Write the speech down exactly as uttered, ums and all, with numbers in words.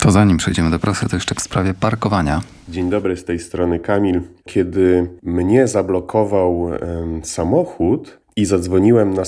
To zanim przejdziemy do prasy, to jeszcze w sprawie parkowania. Dzień dobry, z tej strony Kamil. Kiedy mnie zablokował em, samochód i zadzwoniłem na